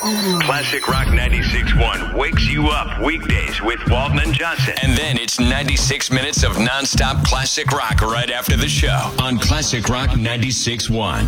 Classic Rock 96.1 wakes you up weekdays with Walton and Johnson. And then it's 96 minutes of nonstop classic rock right after the show on Classic Rock 96.1.